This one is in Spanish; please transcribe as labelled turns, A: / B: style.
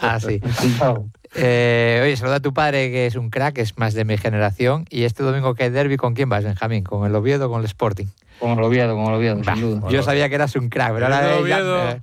A: Ah, sí.
B: Encantado.
A: Oye, saluda a tu padre, que es un crack, es más de mi generación. Y este domingo que hay derbi, ¿con quién vas, Benjamín? ¿Con el Oviedo o con el Sporting?
B: Con el Oviedo,
A: Bah,
B: sin duda.
A: yo sabía que eras un crack, pero
C: El
A: ahora
C: Oviedo,